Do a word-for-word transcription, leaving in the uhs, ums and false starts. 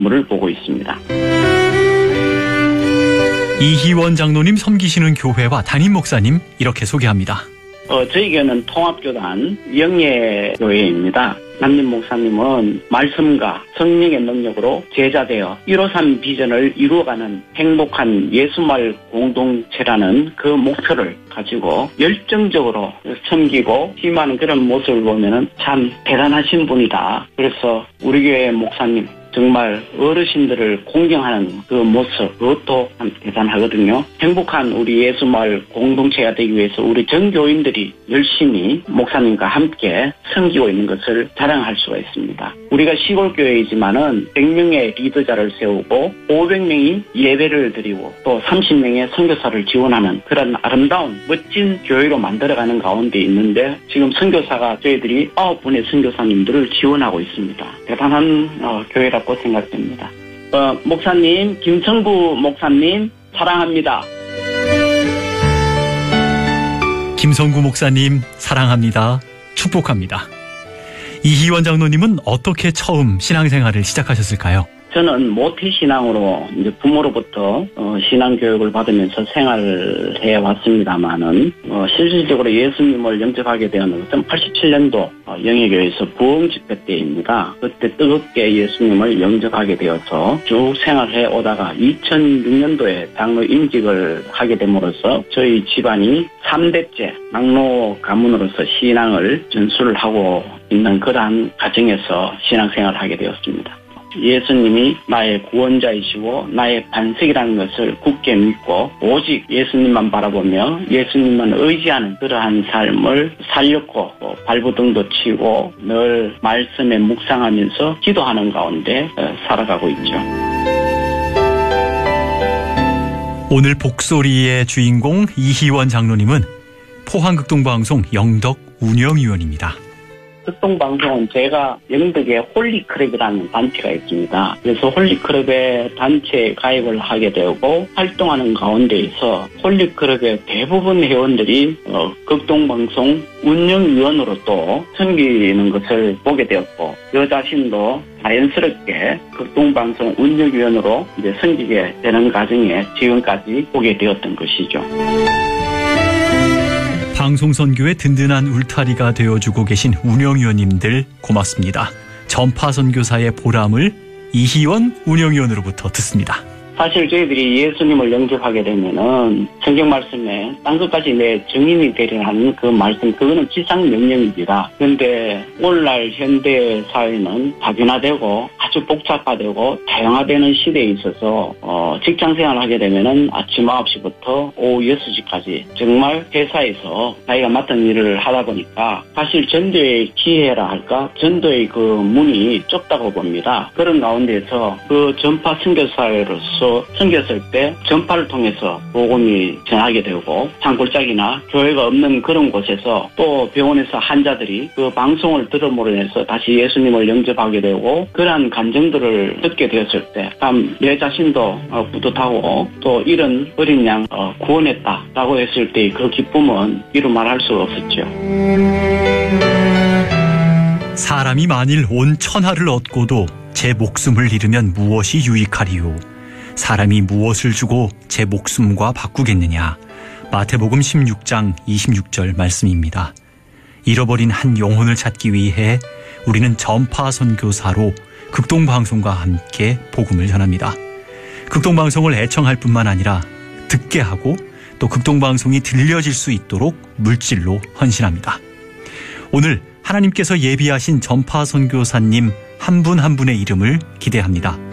물을 보고 있습니다. 이희원 장로님 섬기시는 교회와 담임 목사님 이렇게 소개합니다. 어, 저희 교회는 통합교단 영예교회입니다. 담임 목사님은 말씀과 성령의 능력으로 제자되어 일오삼 비전을 이루어가는 행복한 예수마을 공동체라는 그 목표를 가지고 열정적으로 섬기고 힘하는 그런 모습을 보면은 참 대단하신 분이다. 그래서 우리 교회 목사님 정말 어르신들을 공경하는 그 모습, 그것도 참 대단하거든요. 행복한 우리 예수마을 공동체가 되기 위해서 우리 전교인들이 열심히 목사님과 함께 섬기고 있는 것을 자랑할 수가 있습니다. 우리가 시골교회이지만은 백 명의 리더자를 세우고 오백 명이 예배를 드리고 또 삼십 명의 선교사를 지원하는 그런 아름다운 멋진 교회로 만들어가는 가운데 있는데 지금 선교사가 저희들이 아홉 분의 선교사님들을 지원하고 있습니다. 대단한 어, 교회라고 생각됩니다. 어, 목사님, 김성구 목사님 사랑합니다. 김성구 목사님 사랑합니다. 축복합니다. 이희원 장로님은 어떻게 처음 신앙생활을 시작하셨을까요? 저는 모태신앙으로 이제 부모로부터 어, 신앙교육을 받으면서 생활을 해왔습니다만은 어, 실질적으로 예수님을 영접하게 되었는 것은 팔십칠 년도 어, 영예교회에서 부흥집회 때입니다. 그때 뜨겁게 예수님을 영접하게 되어서 쭉 생활해 오다가 이천육 년도에 장로 임직을 하게 됨으로써 저희 집안이 삼 대째 막로 가문으로서 신앙을 전수를 하고 있는 그러한 가정에서 신앙생활을 하게 되었습니다. 예수님이 나의 구원자이시고 나의 반석이라는 것을 굳게 믿고 오직 예수님만 바라보며 예수님만 의지하는 그러한 삶을 살렸고 발부등도 치고 늘 말씀에 묵상하면서 기도하는 가운데 살아가고 있죠. 오늘 복소리의 주인공 이희원 장로님은 포항극동방송 영덕 운영위원입니다. 극동방송은 제가 영덕에 홀리클럽이라는 단체가 있습니다. 그래서 홀리클럽에 단체에 가입을 하게 되고 활동하는 가운데에서 홀리클럽의 대부분 회원들이 어, 극동방송 운영위원으로 또 섬기는 것을 보게 되었고 저 자신도 자연스럽게 극동방송 운영위원으로 이제 섬기게 되는 과정에 지금까지 오게 되었던 것이죠. 방송선교의 든든한 울타리가 되어주고 계신 운영위원님들 고맙습니다. 전파선교사의 보람을 이희원 운영위원으로부터 듣습니다. 사실 저희들이 예수님을 영접하게 되면은 성경 말씀에 딴 것까지 내 증인이 되리라는 그 말씀, 그거는 지상명령입니다. 그런데 오늘날 현대 사회는 다변화되고 아주 복잡화되고 다양화되는 시대에 있어서 어, 직장생활을 하게 되면은 아침 아홉 시부터 오후 여섯 시까지 정말 회사에서 자기가 맡은 일을 하다 보니까 사실 전도의 기회라 할까? 전도의 그 문이 좁다고 봅니다. 그런 가운데서 그 전파 선교사회로서 섬겼을 때 전파를 통해서 복음이 전하게 되고 산골짜기나 교회가 없는 그런 곳에서 또 병원에서 환자들이 그 방송을 들음으로 인해서 다시 예수님을 영접하게 되고 그러한 감정들을 듣게 되었을 때 참 내 자신도 뿌듯하고 또 이런 어린 양 구원했다라고 했을 때 그 기쁨은 이루 말할 수가 없었죠. 사람이 만일 온 천하를 얻고도 제 목숨을 잃으면 무엇이 유익하리요? 사람이 무엇을 주고 제 목숨과 바꾸겠느냐? 마태복음 십육 장 이십육 절 말씀입니다. 잃어버린 한 영혼을 찾기 위해 우리는 전파 선교사로 극동방송과 함께 복음을 전합니다. 극동방송을 애청할 뿐만 아니라 듣게 하고 또 극동방송이 들려질 수 있도록 물질로 헌신합니다. 오늘 하나님께서 예비하신 전파 선교사님 한 분 한 분의 이름을 기대합니다.